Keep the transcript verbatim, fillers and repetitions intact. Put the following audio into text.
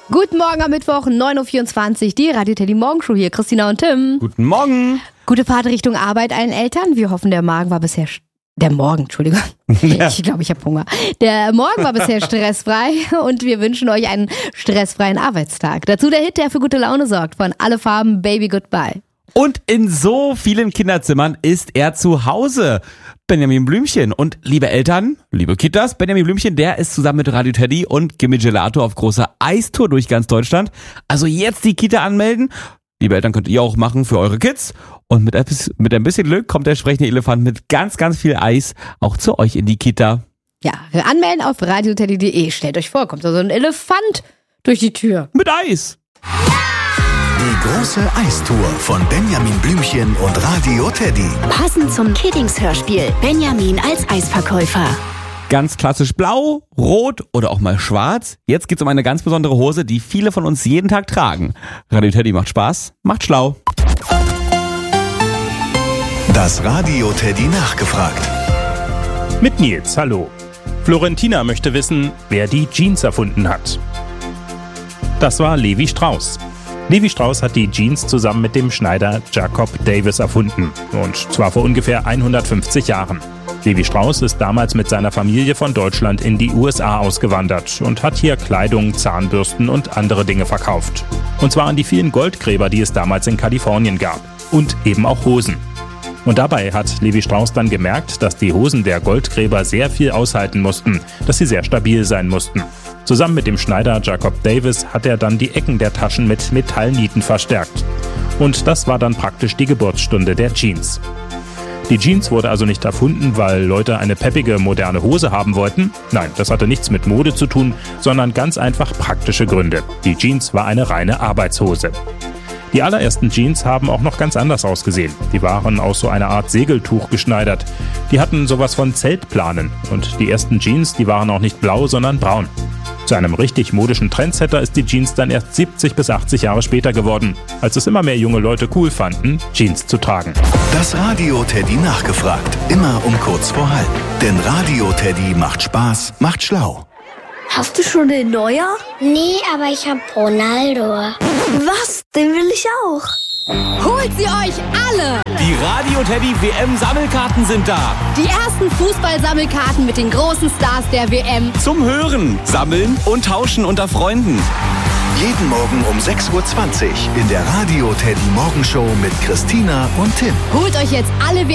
Guten Morgen am Mittwoch, neun Uhr vierundzwanzig, die Radio Teddy Morgenshow hier. Christina und Tim. Guten Morgen. Gute Fahrt Richtung Arbeit allen Eltern. Wir hoffen, der Magen war bisher... St- der Morgen, Entschuldigung. Ja. Ich glaube, ich habe Hunger. Der Morgen war bisher stressfrei und wir wünschen euch einen stressfreien Arbeitstag. Dazu der Hit, der für gute Laune sorgt, von Alle Farben, Baby Goodbye. Und in so vielen Kinderzimmern ist er zu Hause. Benjamin Blümchen. Und liebe Eltern, liebe Kitas, Benjamin Blümchen, der ist zusammen mit Radio Teddy und Gimme Gelato auf großer Eistour durch ganz Deutschland. Also jetzt die Kita anmelden. Liebe Eltern, könnt ihr auch machen für eure Kids. Und mit ein bisschen, mit ein bisschen Glück kommt der sprechende Elefant mit ganz, ganz viel Eis auch zu euch in die Kita. Ja, wir anmelden auf radioteddy punkt de. Stellt euch vor, kommt da so ein Elefant durch die Tür. Mit Eis. Die große Eistour von Benjamin Blümchen und Radio Teddy. Passend zum Kiddings-Hörspiel. Benjamin als Eisverkäufer. Ganz klassisch blau, rot oder auch mal schwarz. Jetzt geht's um eine ganz besondere Hose, die viele von uns jeden Tag tragen. Radio Teddy macht Spaß, macht schlau. Das Radio Teddy nachgefragt. Mit Nils, hallo. Florentina möchte wissen, wer die Jeans erfunden hat. Das war Levi Strauss. Levi Strauss hat die Jeans zusammen mit dem Schneider Jacob Davis erfunden. Und zwar vor ungefähr hundertfünfzig Jahren. Levi Strauss ist damals mit seiner Familie von Deutschland in die U S A ausgewandert und hat hier Kleidung, Zahnbürsten und andere Dinge verkauft. Und zwar an die vielen Goldgräber, die es damals in Kalifornien gab. Und eben auch Hosen. Und dabei hat Levi Strauss dann gemerkt, dass die Hosen der Goldgräber sehr viel aushalten mussten, dass sie sehr stabil sein mussten. Zusammen mit dem Schneider Jacob Davis hat er dann die Ecken der Taschen mit Metallnieten verstärkt. Und das war dann praktisch die Geburtsstunde der Jeans. Die Jeans wurde also nicht erfunden, weil Leute eine peppige, moderne Hose haben wollten. Nein, das hatte nichts mit Mode zu tun, sondern ganz einfach praktische Gründe. Die Jeans war eine reine Arbeitshose. Die allerersten Jeans haben auch noch ganz anders ausgesehen. Die waren aus so einer Art Segeltuch geschneidert. Die hatten sowas von Zeltplanen. Und die ersten Jeans, die waren auch nicht blau, sondern braun. Zu einem richtig modischen Trendsetter ist die Jeans dann erst siebzig bis achtzig Jahre später geworden, als es immer mehr junge Leute cool fanden, Jeans zu tragen. Das Radio Teddy nachgefragt. Immer um kurz vor halb. Denn Radio Teddy macht Spaß, macht schlau. Hast du schon den Neuer? Nee, aber ich hab Ronaldo. Was? Den will ich auch. Holt sie euch alle! Die Radio Teddy W M-Sammelkarten sind da. Die ersten Fußballsammelkarten mit den großen Stars der W M. Zum Hören, Sammeln und Tauschen unter Freunden. Jeden Morgen um sechs Uhr zwanzig in der Radio Teddy Morgenshow mit Christina und Tim. Holt euch jetzt alle W M